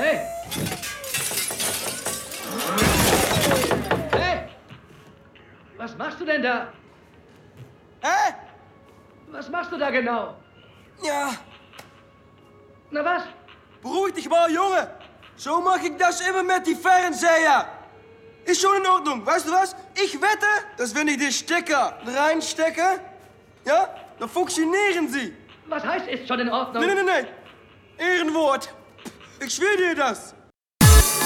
Hey! Hey! Was machst du denn da? Hä? Was machst du da genau? Ja, Na was? beruhig dich mal, Junge. So mache ich das immer mit die Fernseher. Ist schon in Ordnung. Weißt du was? Ich wette, dass wenn ich die Stecker reinstecke, ja, dann funktionieren sie. Was heißt, ist schon in Ordnung? Nee. Ehrenwort. Ich schwöre dir das.